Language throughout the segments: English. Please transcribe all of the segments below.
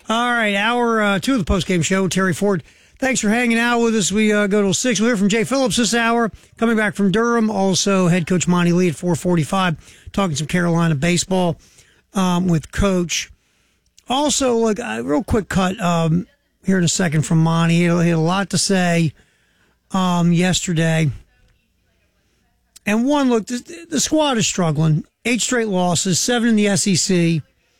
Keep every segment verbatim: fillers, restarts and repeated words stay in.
All right, hour uh, two of the postgame show. Terry Ford, thanks for hanging out with us. We uh, go till six. We'll hear from Jay Phillips this hour. Coming back from Durham, also head coach Monty Lee at four forty-five, talking some Carolina baseball um, with Coach. Also, like a real quick cut um, here in a second from Monty. He had, he had a lot to say um, yesterday. And one, look, the, the squad is struggling. Eight straight losses, seven in the S E C.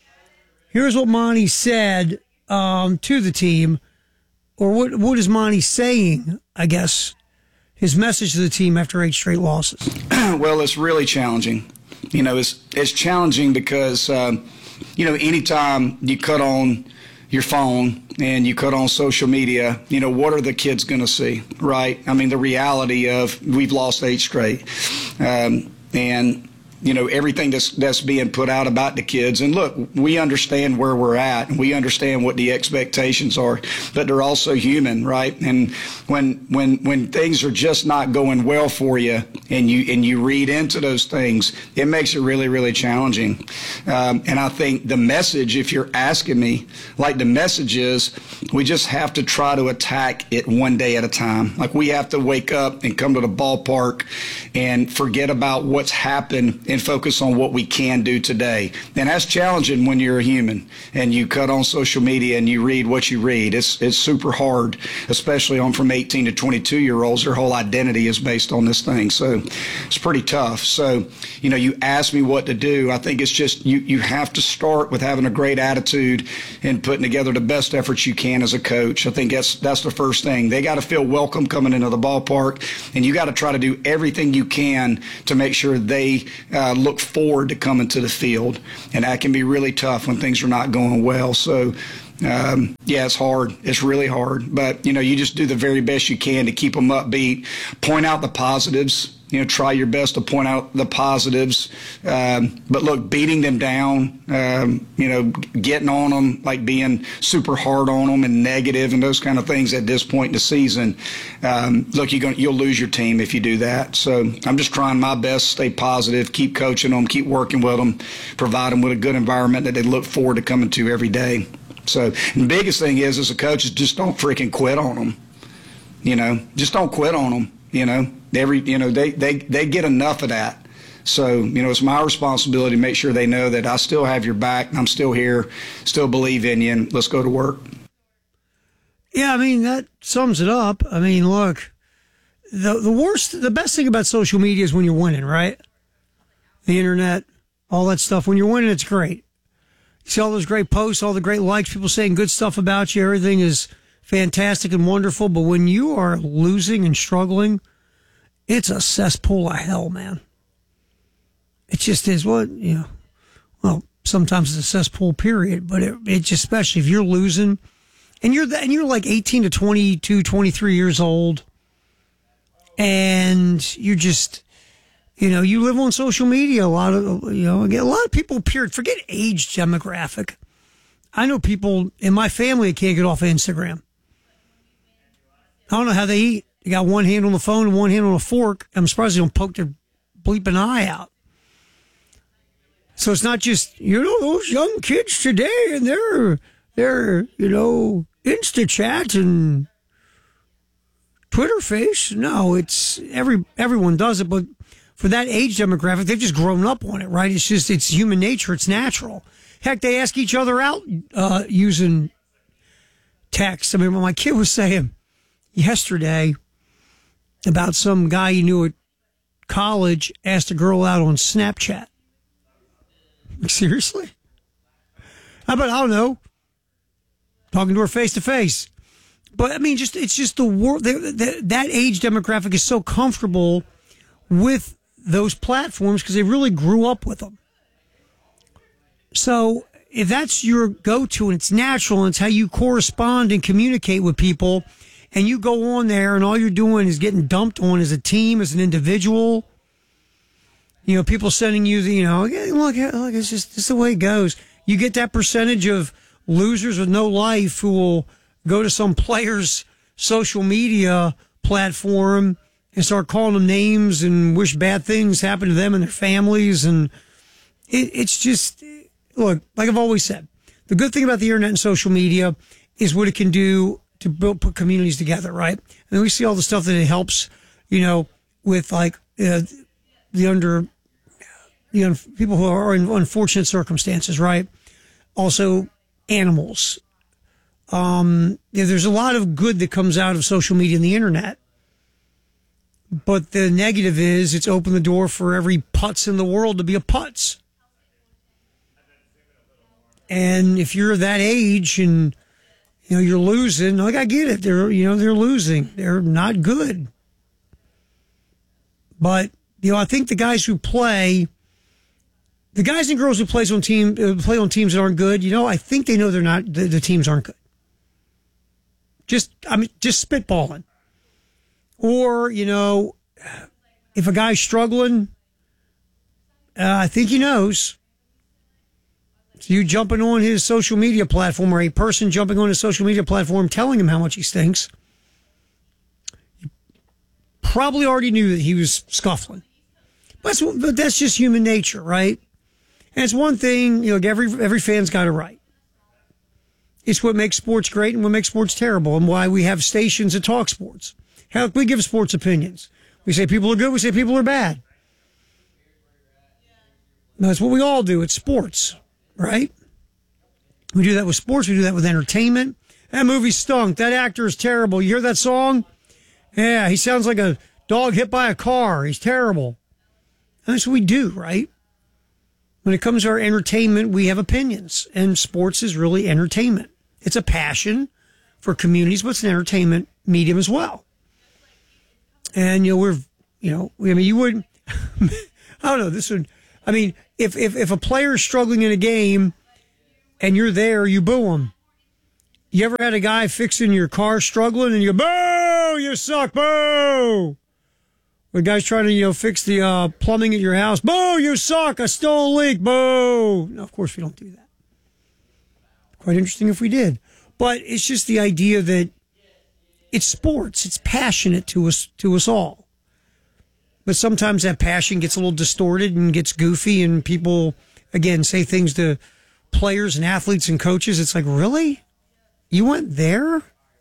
Here's what Monty said um, to the team, or what what is Monty saying, I guess, his message to the team after eight straight losses. Well, it's really challenging. You know, it's it's challenging because, um, you know, anytime you cut on your phone and you cut on social media, you know, what are the kids going to see, right? I mean, the reality of we've lost eight straight. Um, and you know, everything that's that's being put out about the kids. And look, we understand where we're at, and we understand what the expectations are, but they're also human, right? And when when when things are just not going well for you, and you and you read into those things, it makes it really, really challenging. Um, and I think the message, if you're asking me, like the message is, we just have to try to attack it one day at a time. Like we have to wake up and come to the ballpark and forget about what's happened and focus on what we can do today. And that's challenging when you're a human and you cut on social media and you read what you read. It's it's super hard, especially on from eighteen to twenty-two year olds. Their whole identity is based on this thing. So it's pretty tough. So, you know, you ask me what to do. I think it's just you, you have to start with having a great attitude and putting together the best efforts you can as a coach. I think that's that's the first thing. They got to feel welcome coming into the ballpark, and you got to try to do everything you can to make sure they uh, look forward to coming to the field. And that can be really tough when things are not going well. So, um, yeah, it's hard. It's really hard. But, you know, you just do the very best you can to keep them upbeat, point out the positives. You know, try your best to point out the positives. Um, but, look, beating them down, um, you know, getting on them, like being super hard on them and negative and those kind of things at this point in the season, um, look, you're gonna, you'll lose your team if you do that. So I'm just trying my best to stay positive, keep coaching them, keep working with them, provide them with a good environment that they look forward to coming to every day. So the biggest thing is, as a coach, is just don't freaking quit on them. You know, just don't quit on them, you know. Every, you know, they, they, they get enough of that. So, you know, it's my responsibility to make sure they know that I still have your back, and I'm still here, still believe in you, and let's go to work. Yeah, I mean, that sums it up. I mean, look, the the worst, the best thing about social media is when you're winning, right? The internet, all that stuff. When you're winning, it's great. You see all those great posts, all the great likes, people saying good stuff about you. Everything is fantastic and wonderful. But when you are losing and struggling, it's a cesspool of hell, man. It just is. What, you know, well, sometimes it's a cesspool, period, but it, it just, especially if you're losing and you're, and you're like eighteen to twenty-two, twenty-three years old, and you're just, you know, you live on social media. A lot of, you know, a lot of people appear, forget age demographic. I know people in my family that can't get off of Instagram. I don't know how they eat. They got one hand on the phone and one hand on a fork. I'm surprised they don't poke their bleeping eye out. So it's not just, you know, those young kids today and they're, they're, you know, Insta-chat and Twitter face. No, it's every, everyone does it. But for that age demographic, they've just grown up on it, right? It's just, it's human nature. It's natural. Heck, they ask each other out uh, using text. I mean, when my kid was saying yesterday about some guy he knew at college asked a girl out on Snapchat. Seriously? How about, I don't know, talking to her face to face. But I mean, just it's just the world. That age demographic is so comfortable with those platforms because they really grew up with them. So if that's your go-to and it's natural and it's how you correspond and communicate with people, and you go on there and all you're doing is getting dumped on as a team, as an individual, you know, people sending you the, you know, look, look, it's just it's the way it goes. You get that percentage of losers with no life who will go to some player's social media platform and start calling them names and wish bad things happen to them and their families. And it, it's just, look, like I've always said, the good thing about the internet and social media is what it can do to build, put communities together, right? And we see all the stuff that it helps, you know, with like uh, the under, the un, people who are in unfortunate circumstances, right? Also, animals. Um, yeah, there's a lot of good that comes out of social media and the internet. But the negative is it's opened the door for every putz in the world to be a putz. And if you're that age and, you know, you're losing, like I get it. They're, you know, they're losing. They're not good. But, you know, I think the guys who play, the guys and girls who plays on team, uh, play on teams that aren't good, you know, I think they know they're not, the, the teams aren't good. Just, I mean, just spitballing. Or, you know, if a guy's struggling, uh, I think he knows. So you jumping on his social media platform or a person jumping on his social media platform telling him how much he stinks, you probably already knew that he was scuffling. But that's, but that's just human nature, right? And it's one thing, you know, every every fan's got it right. It's what makes sports great and what makes sports terrible and why we have stations that talk sports. Hell, we give sports opinions. We say people are good, we say people are bad. That's what we all do. It's sports, right? We do that with sports. We do that with entertainment. That movie stunk. That actor is terrible. You hear that song? Yeah, he sounds like a dog hit by a car. He's terrible. And that's what we do, right? When it comes to our entertainment, we have opinions. And sports is really entertainment. It's a passion for communities, but it's an entertainment medium as well. And, you know, we're, you know, I mean, you would, I don't know, this would, I mean, if, if, if a player is struggling in a game and you're there, you boo him. You ever had a guy fixing your car struggling and you go, boo, you suck, boo. When guy's trying to, you know, fix the uh, plumbing at your house, boo, you suck, I stole a leak, boo. No, of course we don't do that. Quite interesting if we did. But it's just the idea that it's sports. It's passionate to us, to us all. But sometimes that passion gets a little distorted and gets goofy, and people, again, say things to players and athletes and coaches. It's like, really? You went there?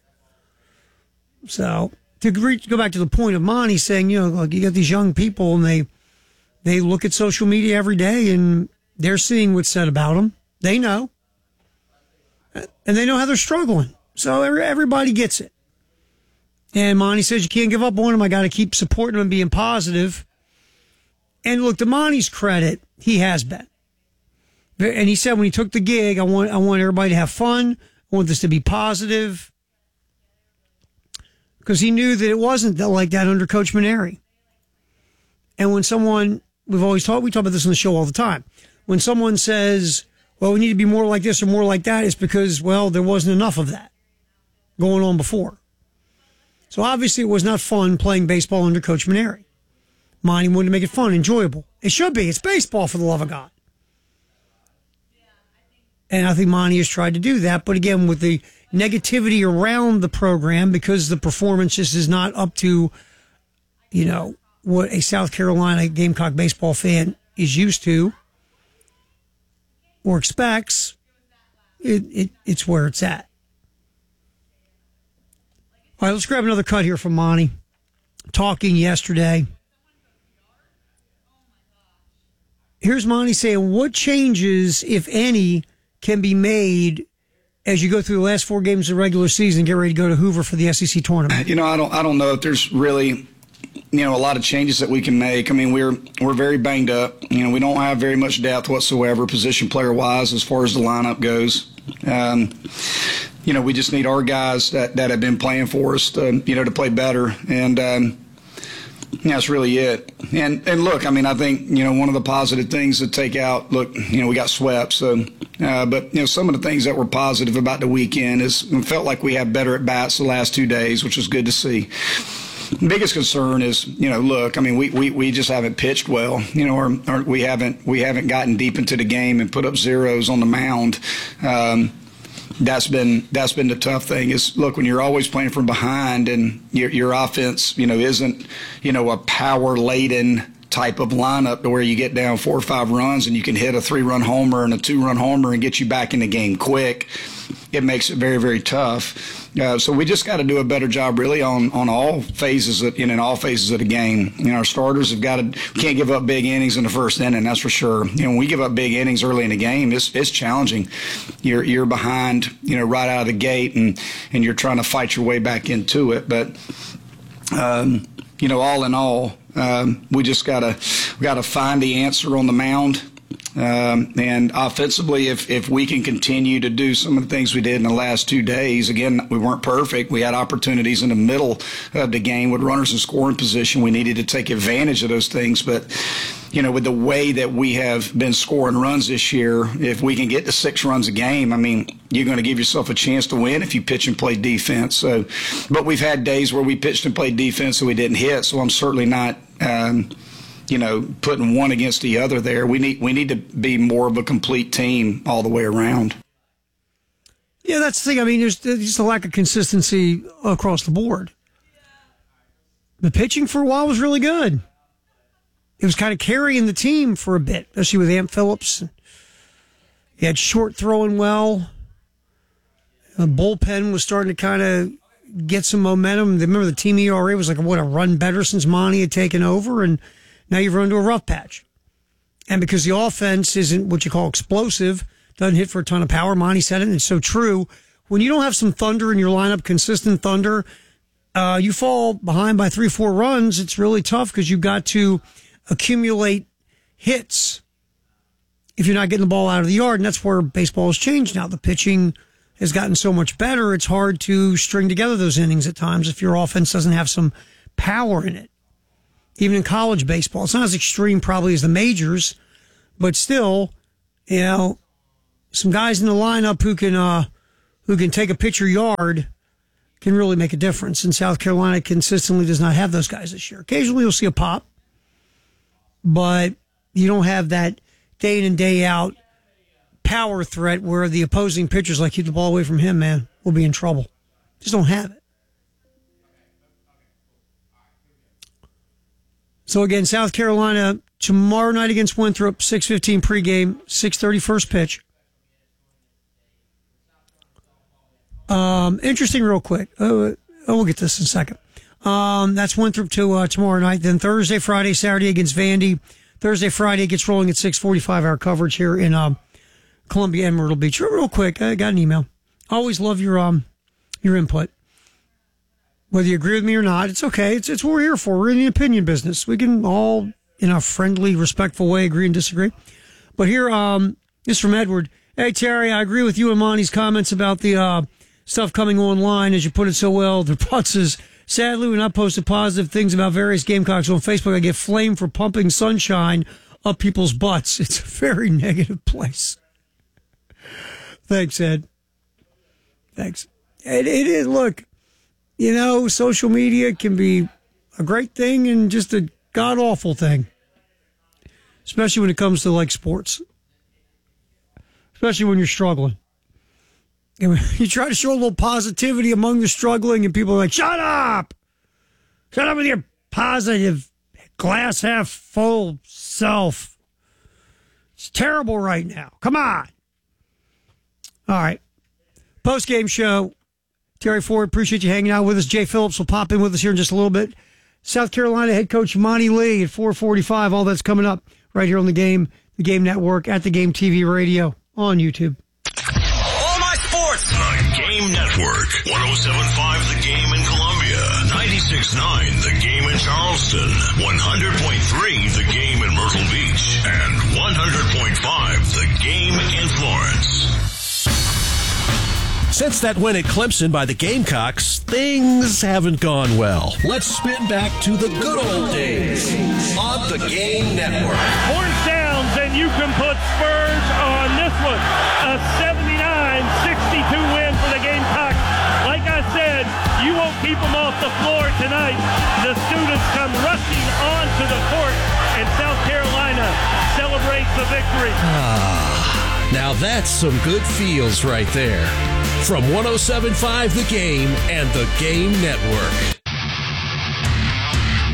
So to go back to the point of Monty saying, you know, like you got these young people and they they look at social media every day and they're seeing what's said about them. They know. And they know how they're struggling. So everybody gets it. And Monty says, you can't give up on him. I got to keep supporting him and being positive. And look, to Monty's credit, he has been. And he said when he took the gig, I want I want everybody to have fun. I want this to be positive. Because he knew that it wasn't like that under Coach Mainieri. And when someone, we've always talked, we talk about this on the show all the time. When someone says, well, we need to be more like this or more like that, it's because, well, there wasn't enough of that going on before. So obviously it was not fun playing baseball under Coach Mainieri. Monty wanted to make it fun, enjoyable. It should be. It's baseball, for the love of God. And I think Monty has tried to do that. But again, with the negativity around the program, because the performance just is not up to, you know, what a South Carolina Gamecock baseball fan is used to or expects, it, it it's where it's at. All right, let's grab another cut here from Monty. Talking yesterday. Here's Monty saying, what changes, if any, can be made as you go through the last four games of the regular season and get ready to go to Hoover for the S E C tournament? You know, I don't I don't know if there's really, you know, a lot of changes that we can make. I mean, we're we're very banged up. You know, we don't have very much depth whatsoever, position player wise, as far as the lineup goes. Um, you know, we just need our guys that, that have been playing for us to, you know, to play better. And um, that's really it. And and look, I mean, I think, you know, one of the positive things to take out, look, you know, we got swept. So, uh, but, you know, some of the things that were positive about the weekend is it felt like we had better at bats the last two days, which was good to see. Biggest concern is, you know, look, I mean, we, we, we just haven't pitched well, you know, or, or we haven't we haven't gotten deep into the game and put up zeros on the mound. Um, that's been that's been the tough thing. Is look, when you're always playing from behind and your your offense, you know, isn't, you know, a power laden type of lineup to where you get down four or five runs and you can hit a three-run homer and a two-run homer and get you back in the game quick. It makes it very, very tough. Uh, so we just got to do a better job, really, on, on all phases of, in, in all phases of the game. You know, our starters have got to can't give up big innings in the first inning. That's for sure. You know, when we give up big innings early in the game, it's it's challenging. You're you're behind, you know, right out of the gate, and and you're trying to fight your way back into it. But um, you know, all in all, um, we just gotta we gotta find the answer on the mound. Um, and offensively, if, if we can continue to do some of the things we did in the last two days, again, we weren't perfect. We had opportunities in the middle of the game with runners in scoring position. We needed to take advantage of those things. But, you know, with the way that we have been scoring runs this year, if we can get to six runs a game, I mean, you're going to give yourself a chance to win if you pitch and play defense. So, but we've had days where we pitched and played defense and we didn't hit. So I'm certainly not um, – you know, putting one against the other there. We need we need to be more of a complete team all the way around. Yeah, that's the thing. I mean, there's, there's just a lack of consistency across the board. The pitching for a while was really good. It was kind of carrying the team for a bit, especially with Ant Phillips. He had Short throwing well. The bullpen was starting to kind of get some momentum. Remember, the team E R A was like, what, a run better since Monty had taken over, and now you've run into a rough patch. And because the offense isn't what you call explosive, doesn't hit for a ton of power, Monty said it, and it's so true. When you don't have some thunder in your lineup, consistent thunder, uh, you fall behind by three, four runs, it's really tough because you've got to accumulate hits if you're not getting the ball out of the yard. And that's where baseball has changed now. The pitching has gotten so much better, it's hard to string together those innings at times if your offense doesn't have some power in it. Even in college baseball, it's not as extreme probably as the majors, but still, you know, some guys in the lineup who can uh, who can take a pitcher yard can really make a difference. And South Carolina consistently does not have those guys this year. Occasionally you'll see a pop, but you don't have that day in and day out power threat where the opposing pitcher's like, keep the ball away from him, man. We'll be in trouble. Just don't have it. So, again, South Carolina tomorrow night against Winthrop, six fifteen pregame, six thirty first pitch. Um, interesting real quick. Uh, we'll get this in a second. Um, that's Winthrop to uh, tomorrow night. Then Thursday, Friday, Saturday against Vandy. Thursday, Friday gets rolling at six forty-five, our coverage here in uh, Columbia and Myrtle Beach. Real quick, I got an email. Always love your um your input. Whether you agree with me or not, it's okay. It's it's what we're here for. We're in the opinion business. We can all, in a friendly, respectful way, agree and disagree. But here, um, this is from Edward. Hey, Terry, I agree with you and Monty's comments about the uh, stuff coming online, as you put it so well. The putts is, sadly, when I posted positive things about various Gamecocks on Facebook, I get flamed for pumping sunshine up people's butts. It's a very negative place. Thanks, Ed. Thanks. It, it is, look. You know, social media can be a great thing and just a god-awful thing. Especially when it comes to, like, sports. Especially when you're struggling. And when you try to show a little positivity among the struggling, and people are like, shut up! Shut up with your positive, glass half full self. It's terrible right now. Come on. All right. Post-game show. Terry Ford, appreciate you hanging out with us. Jay Phillips will pop in with us here in just a little bit. South Carolina head coach Monty Lee at four forty-five. All that's coming up right here on the Game, the Game Network, at the Game T V Radio, on YouTube. All my sports. The Game Network. one oh seven point five The Game in Columbia. ninety-six point nine The Game in Charleston. one hundred point three The Game in Myrtle Beach. And one hundred point five The Game in Florence. Since that win at Clemson by the Gamecocks, things haven't gone well. Let's spin back to the good old days on the Game Network. Horns downs, and you can put Spurs on this one. A seventy-nine sixty-two win for the Gamecocks. Like I said, you won't keep them off the floor tonight. The students come rushing onto the court, and South Carolina celebrates the victory. Ah, now that's some good feels right there. From one oh seven point five The Game and the Game Network.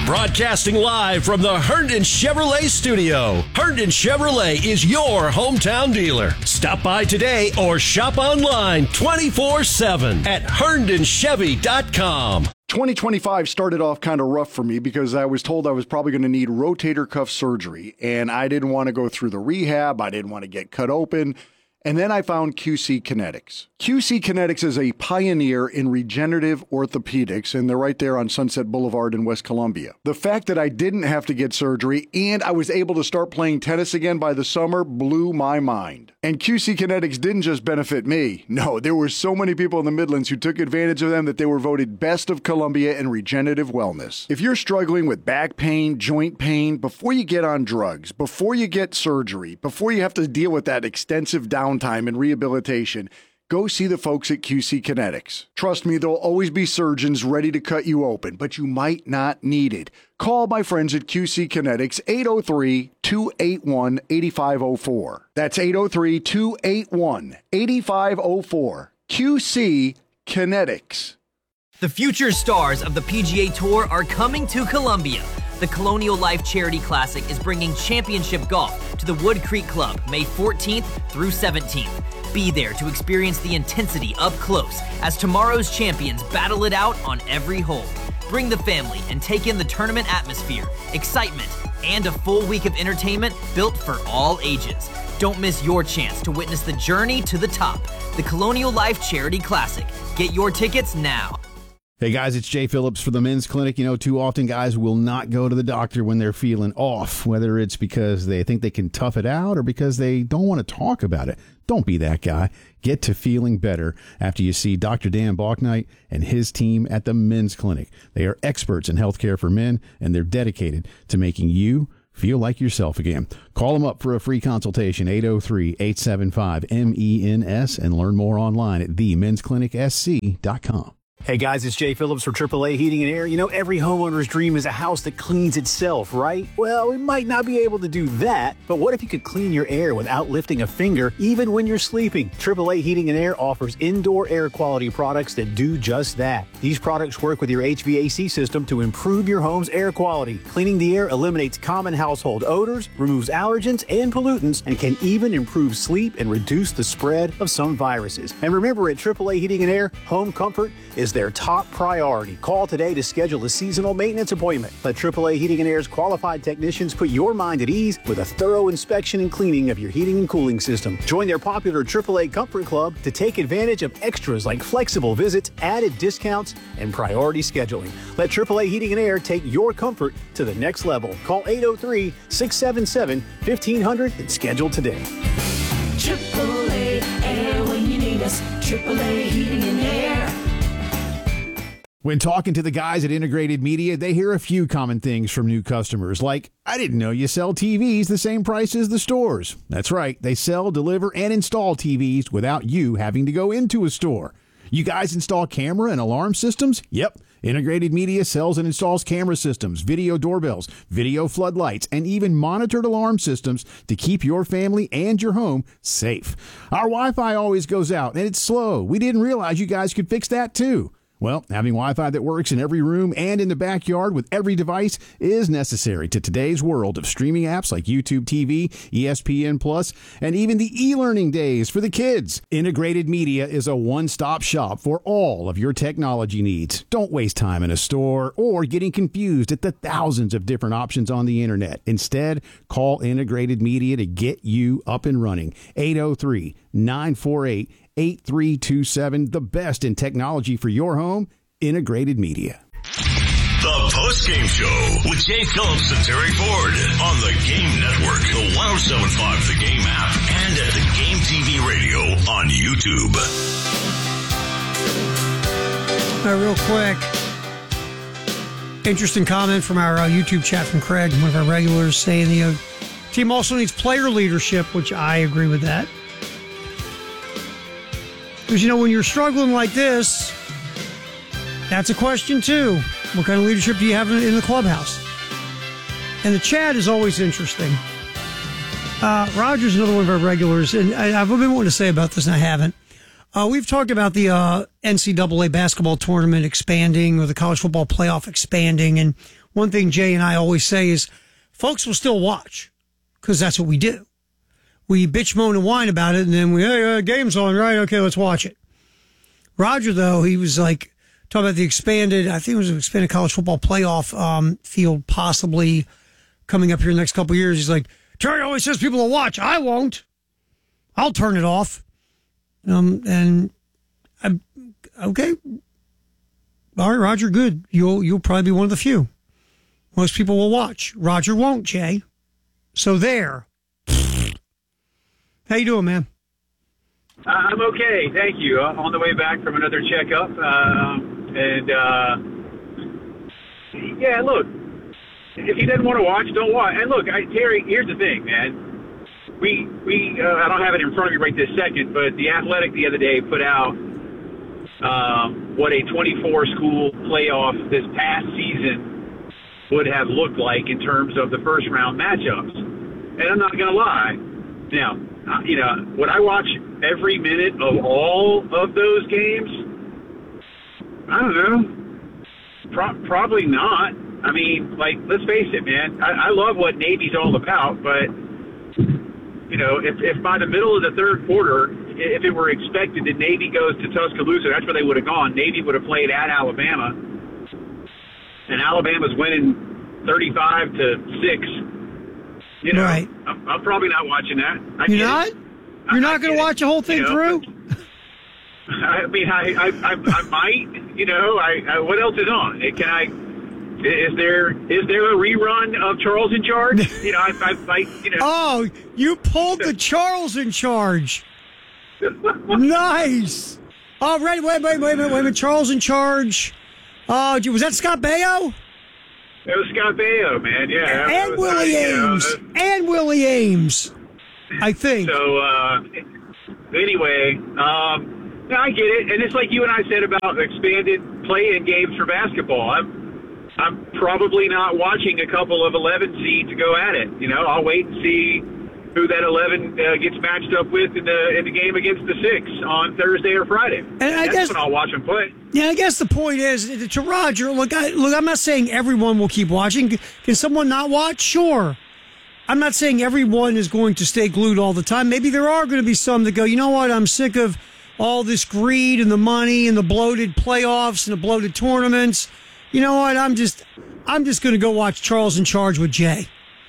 Broadcasting live from the Herndon Chevrolet studio. Herndon Chevrolet is your hometown dealer. Stop by today or shop online twenty-four seven at herndon chevy dot com. twenty twenty-five started off kind of rough for me because I was told I was probably going to need rotator cuff surgery, and I didn't want to go through the rehab. I didn't want to get cut open. And then I found Q C Kinetics. Q C Kinetics is a pioneer in regenerative orthopedics, and they're right there on Sunset Boulevard in West Columbia. The fact that I didn't have to get surgery and I was able to start playing tennis again by the summer blew my mind. And Q C Kinetics didn't just benefit me. No, there were so many people in the Midlands who took advantage of them that they were voted Best of Columbia in regenerative wellness. If you're struggling with back pain, joint pain, before you get on drugs, before you get surgery, before you have to deal with that extensive downtime and rehabilitation, go see the folks at Q C Kinetics. Trust me, there'll always be surgeons ready to cut you open, but you might not need it. Call my friends at Q C Kinetics, eight oh three, two eight one, eight five oh four. That's eight oh three, two eight one, eight five oh four. Q C Kinetics. The future stars of the P G A Tour are coming to Columbia. The Colonial Life Charity Classic is bringing championship golf to the Wood Creek Club May fourteenth through seventeenth. Be there to experience the intensity up close as tomorrow's champions battle it out on every hole. Bring the family and take in the tournament atmosphere, excitement, and a full week of entertainment built for all ages. Don't miss your chance to witness the journey to the top. The Colonial Life Charity Classic. Get your tickets now. Hey guys, it's Jay Phillips for the Men's Clinic. You know, too often guys will not go to the doctor when they're feeling off, whether it's because they think they can tough it out or because they don't want to talk about it. Don't be that guy. Get to feeling better after you see Doctor Dan Balknight and his team at the Men's Clinic. They are experts in healthcare for men, and they're dedicated to making you feel like yourself again. Call them up for a free consultation, eight oh three, eight seven five, M E N S, and learn more online at the mens clinic s c dot com. Hey guys, it's Jay Phillips for triple A Heating and Air. You know, every homeowner's dream is a house that cleans itself, right? Well, we might not be able to do that, but what if you could clean your air without lifting a finger, even when you're sleeping? triple A Heating and Air offers indoor air quality products that do just that. These products work with your H V A C system to improve your home's air quality. Cleaning the air eliminates common household odors, removes allergens and pollutants, and can even improve sleep and reduce the spread of some viruses. And remember, at triple A Heating and Air, home comfort is their top priority. Call today to schedule a seasonal maintenance appointment. Let triple A Heating and Air's qualified technicians put your mind at ease with a thorough inspection and cleaning of your heating and cooling system. Join their popular triple A Comfort Club to take advantage of extras like flexible visits, added discounts, and priority scheduling. Let triple A Heating and Air take your comfort to the next level. Call eight oh three, six seven seven, fifteen hundred and schedule today. triple A Air when you need us. triple A Heating and Air. When talking to the guys at Integrated Media, they hear a few common things from new customers, like, I didn't know you sell T Vs the same price as the stores. That's right. They sell, deliver, and install T Vs without you having to go into a store. You guys install camera and alarm systems? Yep. Integrated Media sells and installs camera systems, video doorbells, video floodlights, and even monitored alarm systems to keep your family and your home safe. Our Wi-Fi always goes out, and it's slow. We didn't realize you guys could fix that, too. Well, having Wi-Fi that works in every room and in the backyard with every device is necessary to today's world of streaming apps like YouTube T V, E S P N Plus, and even the e-learning days for the kids. Integrated Media is a one-stop shop for all of your technology needs. Don't waste time in a store or getting confused at the thousands of different options on the internet. Instead, call Integrated Media to get you up and running. eight oh three, nine four eight, eight three two seven, the best in technology for your home, Integrated Media. The post-game show with Jay Phillips and Terry Ford on the Game Network, the one oh seven point five The Game app, and at the Game T V radio on YouTube. All right, real quick, interesting comment from our uh, YouTube chat from Craig, one of our regulars, saying the uh, team also needs player leadership, which I agree with that. Because, you know, when you're struggling like this, that's a question, too. What kind of leadership do you have in, in the clubhouse? And the chat is always interesting. Uh, Roger's another one of our regulars, and I, I've been wanting to say about this, and I haven't. Uh, we've talked about the uh, N C double A basketball tournament expanding or the college football playoff expanding, and one thing Jay and I always say is folks will still watch because that's what we do. We bitch, moan, and whine about it, and then we, hey, uh, game's on, right? Okay, let's watch it. Roger, though, he was like talking about the expanded, I think it was an expanded college football playoff um, field possibly coming up here in the next couple of years. He's like, Terry always says people will watch. I won't. I'll turn it off. Um, and I, okay. All right, Roger, good. You'll you'll probably be one of the few. Most people will watch. Roger won't, Jay. So there. How you doing, man? Uh, I'm okay, thank you. I'm on the way back from another checkup, uh, and uh, yeah, look, if he doesn't want to watch, don't watch. And look, I, Terry, here's the thing, man. We we uh, I don't have it in front of me right this second, but the Athletic the other day put out um, what a twenty-four school playoff this past season would have looked like in terms of the first round matchups. And I'm not gonna lie, now. Uh, you know, would I watch every minute of all of those games? I don't know. Pro- probably not. I mean, like, let's face it, man. I, I love what Navy's all about, but, you know, if, if by the middle of the third quarter, if it were expected that Navy goes to Tuscaloosa, that's where they would have gone. Navy would have played at Alabama, and Alabama's winning thirty-five to six. You know, right. I'm, I'm probably not watching that. I You're not? It. You're not going to watch the whole thing you know, through? I mean, I, I, I, I might. You know, I, I. What else is on? Can I? Is there is there a rerun of Charles in Charge? You know, I, I, I you know. Oh, you pulled the Charles in Charge. Nice. Oh, right. Wait, wait, wait a minute. Wait a minute. Charles in Charge. Oh, was that Scott Baio? It was Scott Baio, man. Yeah. And was, Willie uh, Ames. You know, uh, and Willie Ames. I think. So, uh, anyway, um, no, I get it. And it's like you and I said about expanded play-in games for basketball. I'm, I'm probably not watching a couple of eleven seeds go at it. You know, I'll wait and see who that eleven uh, gets matched up with in the in the game against the six on Thursday or Friday. And I That's guess, when I'll watch them play. Yeah, I guess the point is, to Roger, look, I, look, I'm not saying everyone will keep watching. Can someone not watch? Sure. I'm not saying everyone is going to stay glued all the time. Maybe there are going to be some that go, you know what, I'm sick of all this greed and the money and the bloated playoffs and the bloated tournaments. You know what, I'm just I'm just going to go watch Charles in Charge with Jay.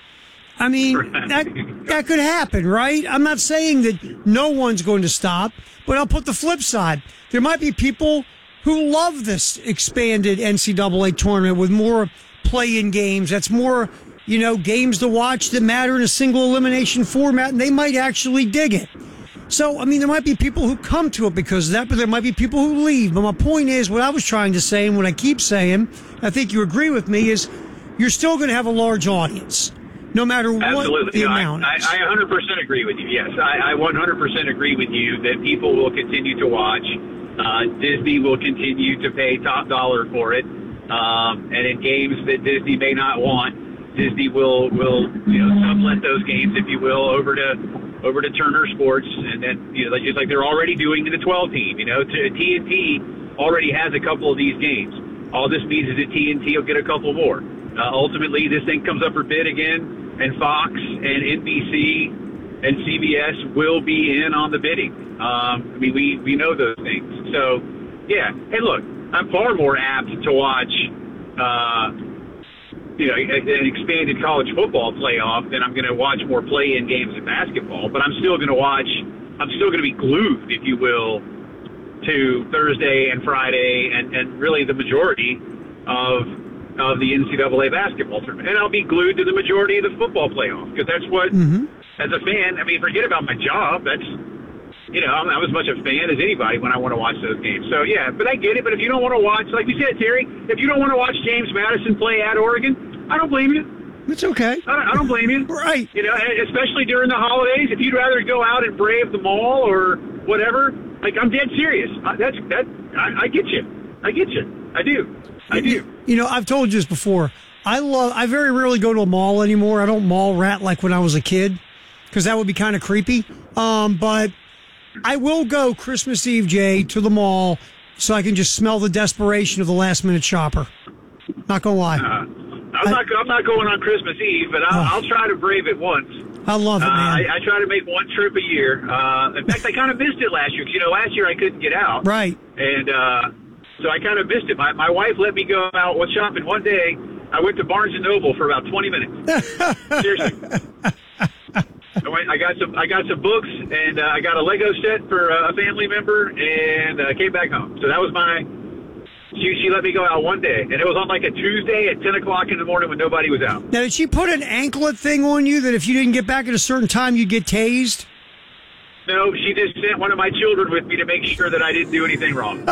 I mean, that that could happen, right? I'm not saying that no one's going to stop, but I'll put the flip side. There might be people who love this expanded N C double A tournament with more play-in games. That's more, you know, games to watch that matter in a single elimination format, and they might actually dig it. So, I mean, there might be people who come to it because of that, but there might be people who leave. But my point is, what I was trying to say, and what I keep saying, I think you agree with me, is you're still going to have a large audience, no matter Absolutely. what the no, amount I, is. I, I one hundred percent agree with you, yes. I, I one hundred percent agree with you that people will continue to watch. Uh, Disney will continue to pay top dollar for it. Um, and in games that Disney may not want, Disney will, will you know, sublet those games, if you will, over to over to Turner Sports, and then, you know, just like they're already doing in the twelve team. You know, T N T already has a couple of these games. All this means is that T N T will get a couple more. Uh, ultimately, this thing comes up for bid again, and Fox and N B C and C B S will be in on the bidding. Um, I mean, we, we know those things. So, yeah. Hey, look, I'm far more apt to watch, uh, you know, an expanded college football playoff than I'm going to watch more play-in games in basketball. But I'm still going to watch, I'm still going to be glued, if you will, to Thursday and Friday and, and really the majority of of the N C double A basketball tournament. And I'll be glued to the majority of the football playoff because that's what, mm-hmm. as a fan, I mean, forget about my job. That's, you know, I'm, I'm as much a fan as anybody when I want to watch those games. So, yeah, but I get it. But if you don't want to watch, like we said, Terry, if you don't want to watch James Madison play at Oregon, I don't blame you. It's okay. I don't, I don't blame you. Right. You know, especially during the holidays, if you'd rather go out and brave the mall or whatever, like, I'm dead serious. I, that's that. I, I get you. I get you. I do. I do. You know, I've told you this before. I love. I very rarely go to a mall anymore. I don't mall rat like when I was a kid because that would be kind of creepy. Um, but I will go Christmas Eve, Jay, to the mall so I can just smell the desperation of the last minute shopper. Not gonna lie. Uh, I'm I, not. I'm not going on Christmas Eve, but I'll, Oh. I'll try to brave it once. I love it, Uh, man. I, I try to make one trip a year. Uh, in fact, I kind of missed it last year. 'Cause, you know, last year I couldn't get out. Right. And uh, so I kind of missed it. My, my wife let me go out shopping one day. I went to Barnes and Noble for about twenty minutes. Seriously. I, went, I got some. I got some books, and uh, I got a Lego set for uh, a family member, and uh, came back home. So that was my. She, she let me go out one day, and it was on like a Tuesday at ten o'clock in the morning when nobody was out. Now, did she put an anklet thing on you that if you didn't get back at a certain time, you'd get tased? No, she just sent one of my children with me to make sure that I didn't do anything wrong.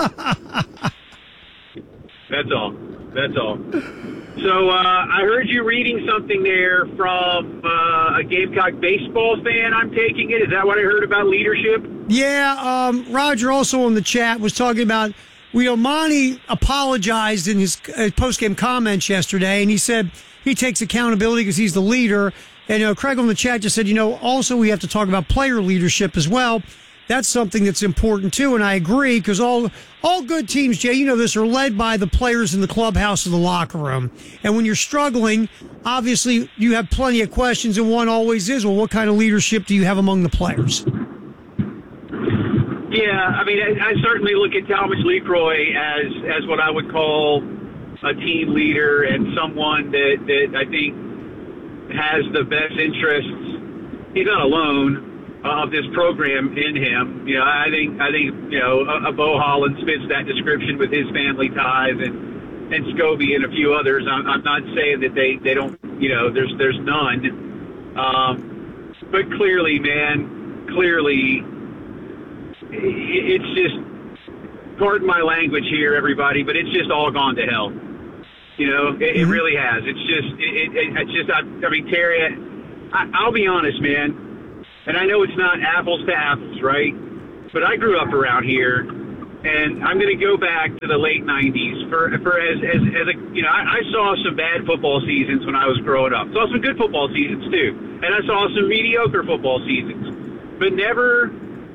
That's all. That's all. So uh, I heard you reading something there from uh, a Gamecock baseball fan, I'm taking it. Is that what I heard about leadership? Yeah, um, Roger also in the chat was talking about, you know, Monty apologized in his uh, post-game comments yesterday, and he said he takes accountability because he's the leader. And, you know, Craig on the chat just said, you know, also we have to talk about player leadership as well. That's something that's important, too, and I agree, because all all good teams, Jay, you know this, are led by the players in the clubhouse and the locker room. And when you're struggling, obviously you have plenty of questions, and one always is, well, what kind of leadership do you have among the players? Yeah, I mean, I, I certainly look at Talmadge Lecroy as, as what I would call a team leader and someone that, that I think has the best interests. He's not alone. Of this program in him, you know, I think I think you know, a, a Bo Holland fits that description with his family ties, and and Scobie and a few others. I'm, I'm not saying that they, they don't, you know, there's there's none, um, but clearly, man, clearly, it, it's just, pardon my language here, everybody, but it's just all gone to hell. You know, it, it really has. It's just, it, it, it's just. I, I mean, Terry, I, I'll be honest, man. And I know it's not apples to apples, right? But I grew up around here, and I'm going to go back to the late nineties. For for as as, as a you know, I, I saw some bad football seasons when I was growing up. Saw some good football seasons too, and I saw some mediocre football seasons. But never,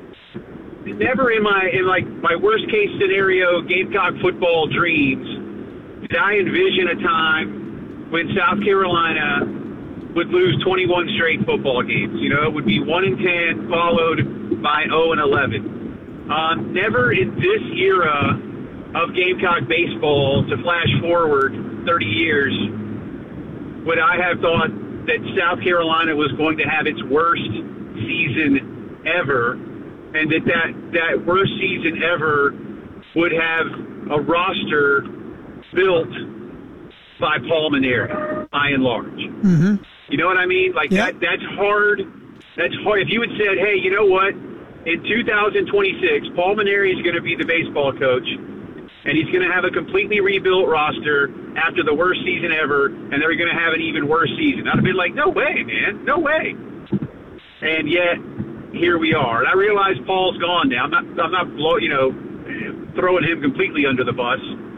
never in my in like my worst case scenario Gamecock football dreams did I envision a time when South Carolina would lose twenty-one straight football games. You know, it would be one and ten followed by oh and eleven. Uh, never in this era of Gamecock baseball, to flash forward thirty years, would I have thought that South Carolina was going to have its worst season ever, and that that, that worst season ever would have a roster built by Paul Mainieri, by and large. Mm-hmm. You know what I mean? Like, yep. that that's hard. That's hard. If you had said, hey, you know what? In two thousand twenty-six, Paul Mainieri is going to be the baseball coach, and he's going to have a completely rebuilt roster after the worst season ever, and they're going to have an even worse season. I'd have been like, no way, man. No way. And yet, here we are. And I realize Paul's gone now. I'm not, I'm not blow, you know, throwing him completely under the bus.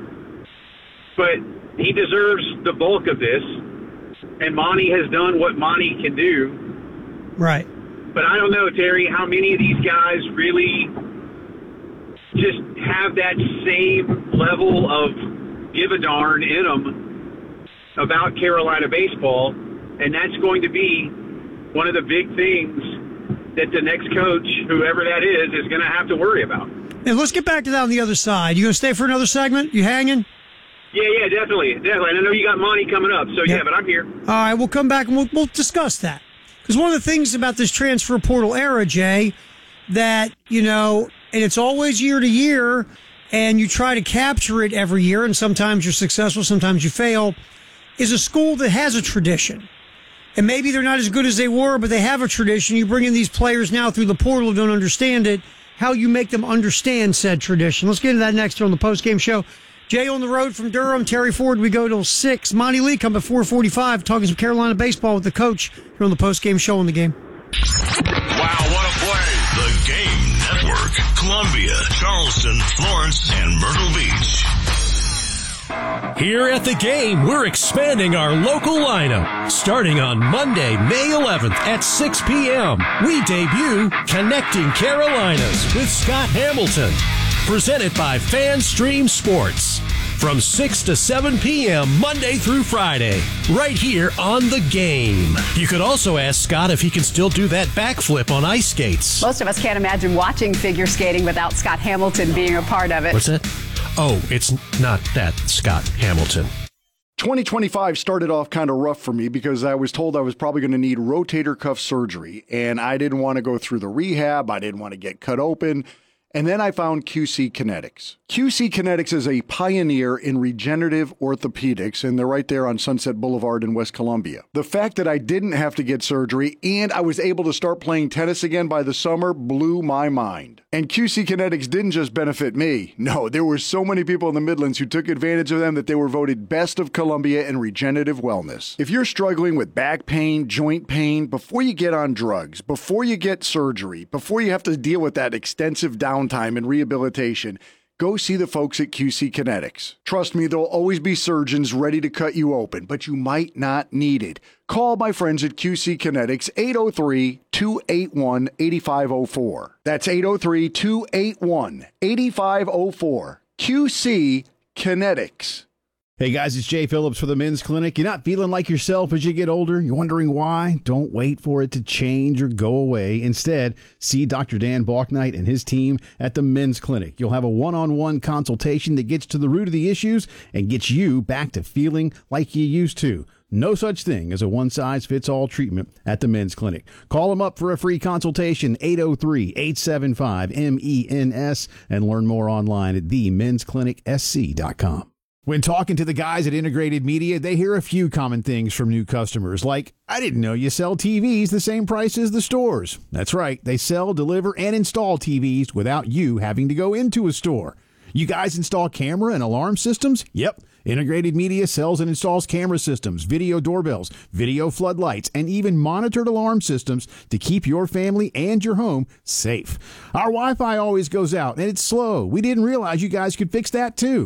But he deserves the bulk of this. And Monty has done what Monty can do. Right. But I don't know, Terry, how many of these guys really just have that same level of give a darn in them about Carolina baseball. And that's going to be one of the big things that the next coach, whoever that is, is going to have to worry about. And let's get back to that on the other side. You going to stay for another segment? You hanging? Yeah, yeah, definitely, definitely. And I know you got Monty coming up, so yeah, yeah but I'm here. All right, we'll come back and we'll, we'll discuss that. Because one of the things about this transfer portal era, Jay, that, you know, and it's always year to year, and you try to capture it every year, and sometimes you're successful, sometimes you fail, is a school that has a tradition. And maybe they're not as good as they were, but they have a tradition. You bring in these players now through the portal who don't understand it, how you make them understand said tradition. Let's get into that next here on the postgame show. Jay on the road from Durham, Terry Ford. We go till six. Monty Lee come at four forty-five, talking some Carolina baseball with the coach here on the postgame show on the game. Wow, what a play! The Game Network, Columbia, Charleston, Florence, and Myrtle Beach. Here at the Game, we're expanding our local lineup. Starting on Monday, May eleventh at six p.m., we debut Connecting Carolinas with Scott Hamilton. Presented by FanStream Sports. from six to seven p.m. Monday through Friday, right here on The Game. You could also ask Scott if he can still do that backflip on ice skates. Most of us can't imagine watching figure skating without Scott Hamilton being a part of it. What's that? Oh, it's not that Scott Hamilton. twenty twenty-five started off kind of rough for me because I was told I was probably going to need rotator cuff surgery, and I didn't want to go through the rehab. I didn't want to get cut open. And then I found Q C Kinetics. Q C Kinetics is a pioneer in regenerative orthopedics, and they're right there on Sunset Boulevard in West Columbia. The fact that I didn't have to get surgery and I was able to start playing tennis again by the summer blew my mind. And Q C Kinetics didn't just benefit me. No, there were so many people in the Midlands who took advantage of them that they were voted best of Columbia in regenerative wellness. If you're struggling with back pain, joint pain, before you get on drugs, before you get surgery, before you have to deal with that extensive downtime and rehabilitation, go see the folks at Q C Kinetics. Trust me, there'll always be surgeons ready to cut you open, but you might not need it. Call my friends at Q C Kinetics, eight oh three, two eight one, eight five oh four. That's eight oh three, two eight one, eight five oh four. Q C Kinetics. Hey guys, it's Jay Phillips for the Men's Clinic. You're not feeling like yourself as you get older? You're wondering why? Don't wait for it to change or go away. Instead, see Doctor Dan Balknight and his team at the Men's Clinic. You'll have a one-on-one consultation that gets to the root of the issues and gets you back to feeling like you used to. No such thing as a one-size-fits-all treatment at the Men's Clinic. Call them up for a free consultation, eight oh three, eight seven five, M E N S, and learn more online at the mens clinic s c dot com. When talking to the guys at Integrated Media, they hear a few common things from new customers, like, I didn't know you sell T Vs the same price as the stores. That's right. They sell, deliver, and install T Vs without you having to go into a store. You guys install camera and alarm systems? Yep. Integrated Media sells and installs camera systems, video doorbells, video floodlights, and even monitored alarm systems to keep your family and your home safe. Our Wi-Fi always goes out, and it's slow. We didn't realize you guys could fix that, too.